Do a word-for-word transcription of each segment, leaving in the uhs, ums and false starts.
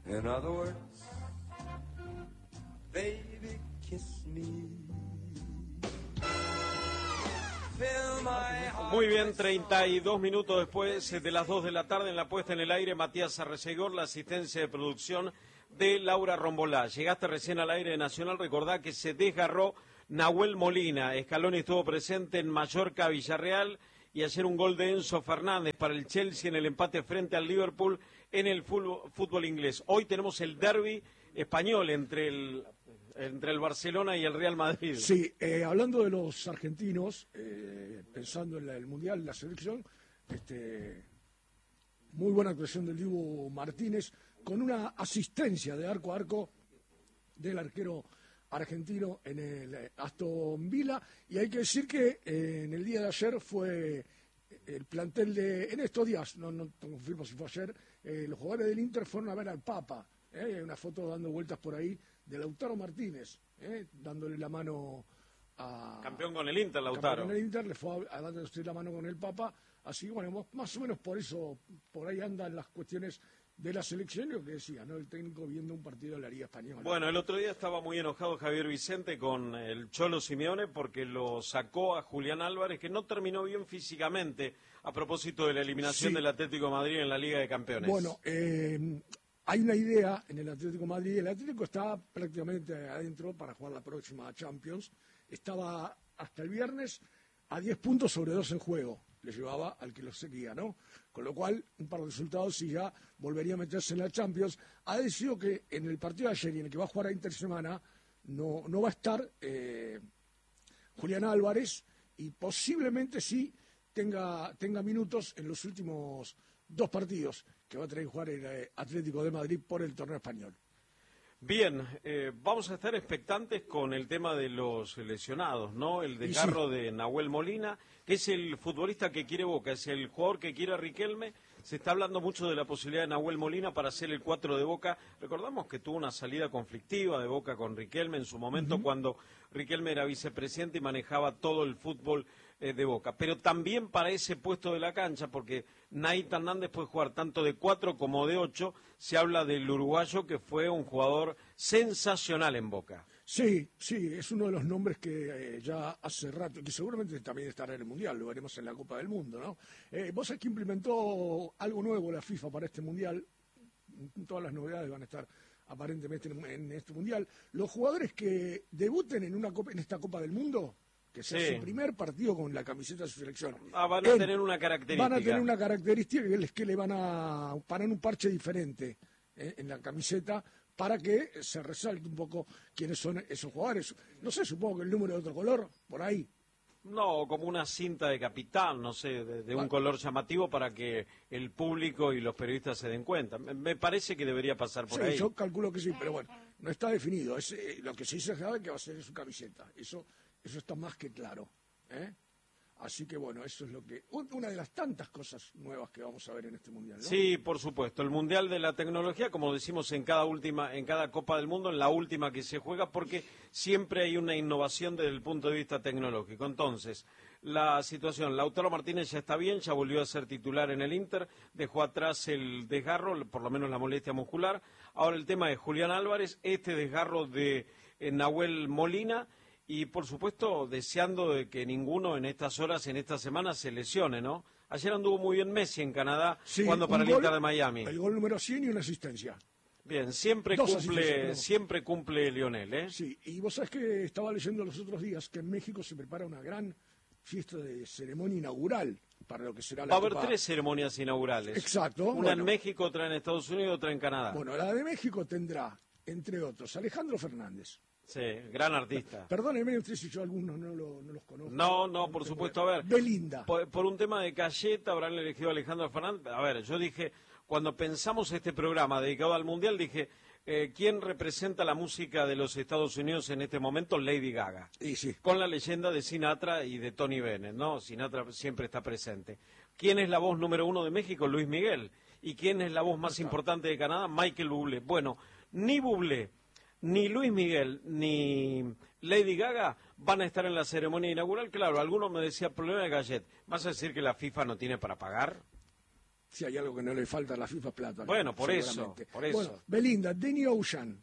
In other words, baby, kiss me. Muy bien, treinta y dos minutos después de las dos de la tarde en la puesta en el aire, Matías Arrecegor, la asistencia de producción de Laura Rombolá. Llegaste recién al aire de Nacional, recordá que se desgarró Nahuel Molina. Scaloni estuvo presente en Mallorca, Villarreal, y ayer un gol de Enzo Fernández para el Chelsea en el empate frente al Liverpool en el fútbol, fútbol inglés. Hoy tenemos el derbi español entre el... entre el Barcelona y el Real Madrid. Sí, eh, hablando de los argentinos, eh, pensando en la, el Mundial, la selección, este, muy buena actuación del Dibu Martínez, con una asistencia de arco a arco del arquero argentino en el Aston Villa, y hay que decir que eh, en el día de ayer fue el plantel de, en estos días, no, no confirmo si fue ayer, eh, los jugadores del Inter fueron a ver al Papa. Eh, hay una foto dando vueltas por ahí de Lautaro Martínez, eh, dándole la mano a... Campeón con el Inter, Lautaro. Campeón con el Inter, le fue a, a dándole la mano con el Papa, así que bueno, más o menos por eso, por ahí andan las cuestiones de la selección, lo que decía, ¿no? El técnico viendo un partido de la Liga Española. Bueno, el otro día estaba muy enojado Javier Vicente con el Cholo Simeone porque lo sacó a Julián Álvarez, que no terminó bien físicamente, a propósito de la eliminación sí. del Atlético de Madrid en la Liga de Campeones. Bueno, eh... hay una idea en el Atlético de Madrid. El Atlético está prácticamente adentro para jugar la próxima Champions. Estaba hasta el viernes a diez puntos sobre dos en juego. Le llevaba al que lo seguía, ¿no? Con lo cual, un par de resultados y ya volvería a meterse en la Champions. Ha decidido que en el partido de ayer y en el que va a jugar a intersemana no, no va a estar eh, Julián Álvarez, y posiblemente sí tenga, tenga minutos en los últimos dos partidos que va a tener que jugar el Atlético de Madrid por el torneo español. Bien, eh, vamos a estar expectantes con el tema de los lesionados, ¿no? El desgarro sí. de Nahuel Molina, que es el futbolista que quiere Boca, es el jugador que quiere a Riquelme. Se está hablando mucho de la posibilidad de Nahuel Molina para ser el cuatro de Boca. Recordamos que tuvo una salida conflictiva de Boca con Riquelme en su momento, uh-huh. cuando Riquelme era vicepresidente y manejaba todo el fútbol eh, de Boca. Pero también para ese puesto de la cancha, porque Naita Hernández puede jugar tanto de cuatro como de ocho, se habla del uruguayo que fue un jugador sensacional en Boca. Sí, sí, es uno de los nombres que eh, ya hace rato, que seguramente también estará en el Mundial, lo veremos en la Copa del Mundo, ¿no? Eh, vos sabés que implementó algo nuevo la FIFA para este Mundial, todas las novedades van a estar aparentemente en, en este Mundial. Los jugadores que debuten en una copa, en esta Copa del Mundo, que sea sí. su primer partido con la camiseta de su selección. Ah, van a en, tener una característica. Van a tener una característica que es que le van a parar un parche diferente eh, en la camiseta, para que se resalte un poco quiénes son esos jugadores. No sé, supongo que el número de otro color, por ahí. No, como una cinta de capitán, no sé, de, de un ah. color llamativo para que el público y los periodistas se den cuenta. Me, me parece que debería pasar por sí, ahí. Yo calculo que sí, pero bueno, no está definido. Es, eh, lo que sí se sabe que va a ser su camiseta. Eso, eso está más que claro, ¿eh? Así que bueno, eso es lo que una de las tantas cosas nuevas que vamos a ver en este Mundial, ¿no? Sí, por supuesto, el Mundial de la Tecnología, como decimos en cada última, en cada Copa del Mundo, en la última que se juega, porque siempre hay una innovación desde el punto de vista tecnológico. Entonces, la situación, Lautaro Martínez ya está bien, ya volvió a ser titular en el Inter, dejó atrás el desgarro, por lo menos la molestia muscular. Ahora el tema de Julián Álvarez, este desgarro de eh, Nahuel Molina. Y, por supuesto, deseando de que ninguno en estas horas, en esta semana, se lesione, ¿no? Ayer anduvo muy bien Messi en Canadá, sí, jugando para el gol, Inter de Miami. El gol número cien y una asistencia. Bien, siempre Dos cumple siempre cumple Lionel, ¿eh? Sí, y vos sabés que estaba leyendo los otros días que en México se prepara una gran fiesta de ceremonia inaugural para lo que será la Va a haber Copa... tres ceremonias inaugurales. Exacto. Una bueno, en México, otra en Estados Unidos y otra en Canadá. Bueno, la de México tendrá, entre otros, Alejandro Fernández. Sí, gran artista. Perdónenme usted si yo algunos no, lo, no los conozco. No, no, por supuesto, a ver. Belinda. Por, por un tema de Cayeta habrán elegido a Alejandro Fernández. A ver, yo dije, cuando pensamos este programa dedicado al Mundial, dije, eh, ¿quién representa la música de los Estados Unidos en este momento? Lady Gaga. Y sí. Con la leyenda de Sinatra y de Tony Bennett, ¿no? Sinatra siempre está presente. ¿Quién es la voz número uno de México? Luis Miguel. ¿Y quién es la voz más importante de Canadá? Michael Bublé. Bueno, ni Bublé, ni Luis Miguel, ni Lady Gaga van a estar en la ceremonia inaugural. Claro, algunos me decían, problema de Gallet. ¿Vas a decir que la FIFA no tiene para pagar? Si hay algo que no le falta a la FIFA es plata. Bueno, por eso, seguramente. por eso. Bueno, Belinda, Danny Ocean,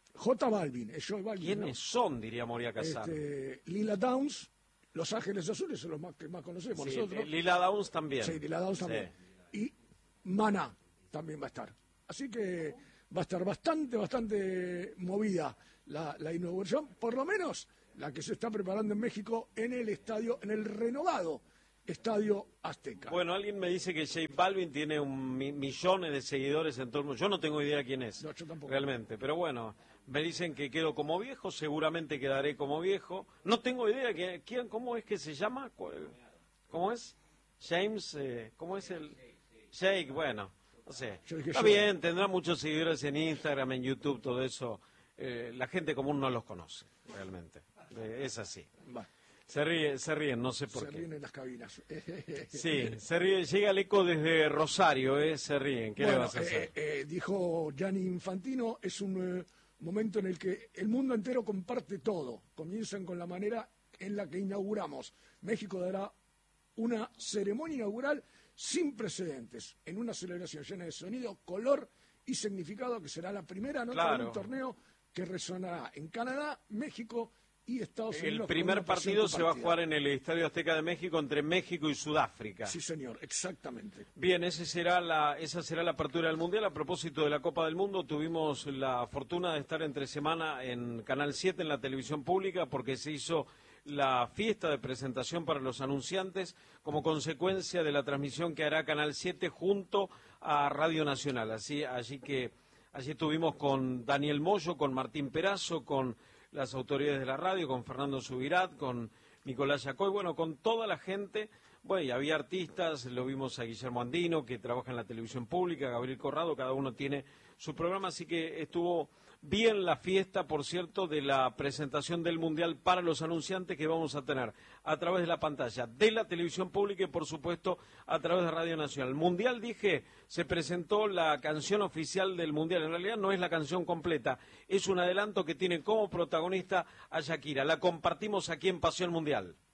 J Balvin, es Joe Balvin, ¿Quiénes ¿no? son, diría Moria Casar? Este, Lila Downs, Los Ángeles Azules son los más que más conocemos Sí, nosotros. Lila Downs también. Sí, Lila Downs también. Sí. Y Maná también va a estar. Así que va a estar bastante, bastante movida la, la inauguración, por lo menos la que se está preparando en México en el estadio, en el renovado Estadio Azteca. Bueno, alguien me dice que J Balvin tiene un mi- millones de seguidores en todo el mundo. Yo no tengo idea quién es, No, yo tampoco. realmente. Pero bueno, me dicen que quedo como viejo, seguramente quedaré como viejo. No tengo idea que, quién, cómo es que se llama, ¿Cuál- ¿cómo es? James, eh, ¿cómo es el? Jake, bueno, no sé. Yo dije Está yo. bien, tendrá muchos seguidores en Instagram, en YouTube, todo eso. Eh, la gente común no los conoce, realmente. Eh, es así. Va, Se ríe, se ríen, no sé por se qué. ríen en las cabinas. Sí, se ríe, llega el eco desde Rosario, ¿eh? Se ríen, ¿qué le Bueno, vas a hacer? eh, eh, dijo Gianni Infantino, es un eh, momento en el que el mundo entero comparte todo. Comienzan con la manera en la que inauguramos. México dará una ceremonia inaugural sin precedentes, en una celebración llena de sonido, color y significado, que será la primera nota Claro. de un torneo que resonará en Canadá, México y Estados Unidos. El con primer una partido presente se va a partida. jugar en el Estadio Azteca de México entre México y Sudáfrica. Sí, señor, exactamente. Bien, ese será la, esa será la apertura del Mundial. A propósito de la Copa del Mundo, tuvimos la fortuna de estar entre semana en Canal siete, en la televisión pública, porque se hizo la fiesta de presentación para los anunciantes como consecuencia de la transmisión que hará Canal siete junto a Radio Nacional. Así, allí que allí estuvimos con Daniel Moyo, con Martín Perazo, con las autoridades de la radio, con Fernando Subirat, con Nicolás Yacoy, bueno, con toda la gente. Bueno, y había artistas, lo vimos a Guillermo Andino, que trabaja en la televisión pública, Gabriel Corrado, cada uno tiene su programa, así que estuvo bien la fiesta, por cierto, de la presentación del Mundial para los anunciantes que vamos a tener a través de la pantalla de la televisión pública y, por supuesto, a través de Radio Nacional. Mundial, dije, se presentó la canción oficial del Mundial. En realidad no es la canción completa, es un adelanto que tiene como protagonista a Shakira. La compartimos aquí en Pasión Mundial.